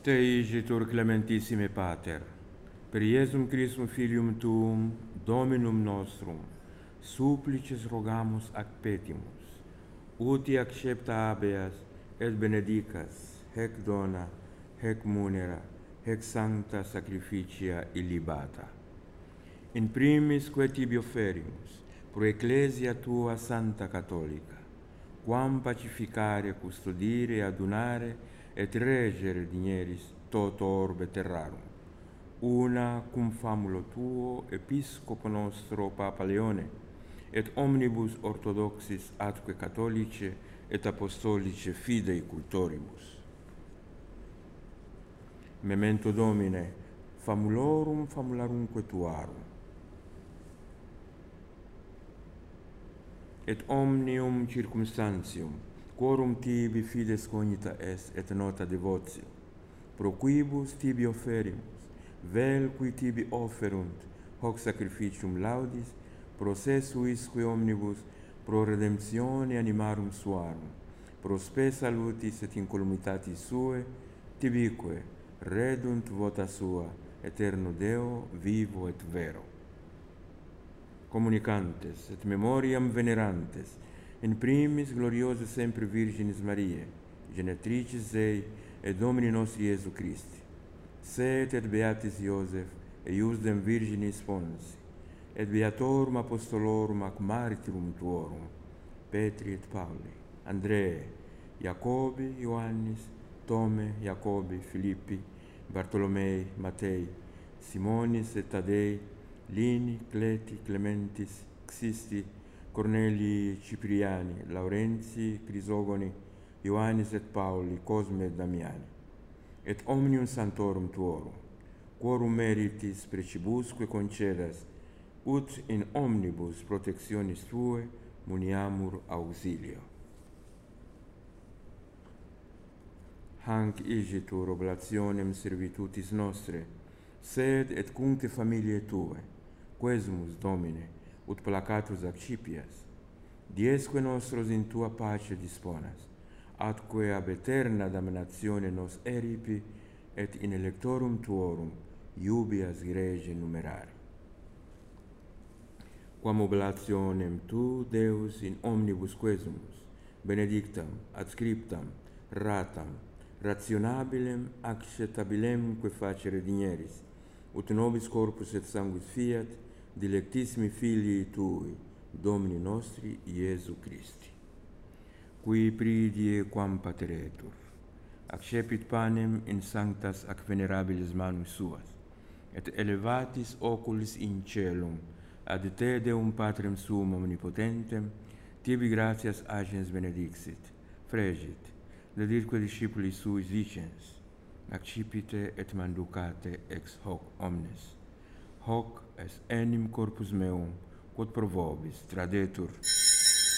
Te igitur clementissime Pater, per Iesum Christum Filium Tuum, Dominum nostrum, supplices rogamus ac petimus, uti accepta habeas et benedicas, hec dona, hec munera, hec sancta sacrificia illibata. In primis que tibi offerimus, pro Ecclesia tua Santa Catholica, quam pacificare, custodire, adunare, et regere digneris toto orbe terrarum, una cum famulo tuo, Episcopo nostro Papa Leone, et omnibus orthodoxis atque catholice et apostolice fidei cultoribus. Memento Domine, famulorum famularumque tuarum, et omnium circumstantium, quorum tibi fides cognita est et nota devotio, pro quibus tibi offerimus, vel qui tibi offerunt, hoc sacrificium laudis, processuisque omnibus, pro redemptione animarum suarum, pro spe salutis et incolumitatis sue, tibique redunt vota sua, eterno Deo, vivo et vero. Communicantes et memoriam venerantes, in primis gloriosa sempre Virginis Mariae, genetricis ei et Domini nostri Iesu Christi, sed et beatis Iosef, eiusdem Virginis sponsi, et beatorum apostolorum ac martyrum tuorum, Petri et Pauli, Andrei, Jacobi, Ioannis, Tome, Jacobi, Filippi, Bartolomei, Matei, Simonis et Tadei, Lini, Cleti, Clementis, Xisti, Cornelii, Cipriani, Laurentii, Crisogoni, Ioannis et Pauli, Cosme et Damiani, et omnium santorum tuorum, quorum meritis precibusque concedas, ut in omnibus protectionis tue muniamur auxilio. Hanc igitur oblationem servitutis nostre, sed et cunque familiae tue, quesumus, Domine, ut placatus accipias, diesque nostros in tua pace disponas, atque ab eterna damnatione nos eripi, et in electorum tuorum iubias grege numerari. Quam oblationem tu, Deus, in omnibus quesumus, benedictam, adscriptam, ratam, rationabilem, acceptabilemque facere digneris, ut nobis corpus et sanguis fiat, dilectissimi filii tui, Domini nostri Iesu Christi, qui pridie quam pateretur, accepit panem in sanctas ac venerabilis manus suas, et elevatis oculis in celum, ad te Deum Patrem suum omnipotentem, tibi gratias agens benedixit, fregit, deditque discipulis suis dicens, accipite et manducate ex hoc omnes. Hoc est enim corpus meum, quod pro vobis tradetur